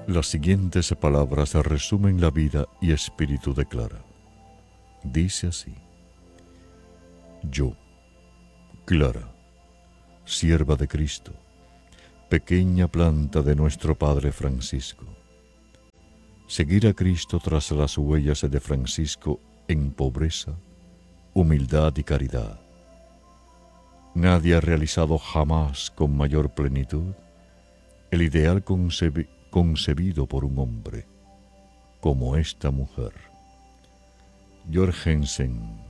Las siguientes palabras resumen la vida y espíritu de Clara. Dice así: yo, Clara, sierva de Cristo, pequeña planta de nuestro Padre Francisco. Seguir a Cristo tras las huellas de Francisco en pobreza, humildad y caridad. Nadie ha realizado jamás con mayor plenitud el ideal concebido por un hombre, como esta mujer. Georg Jensen,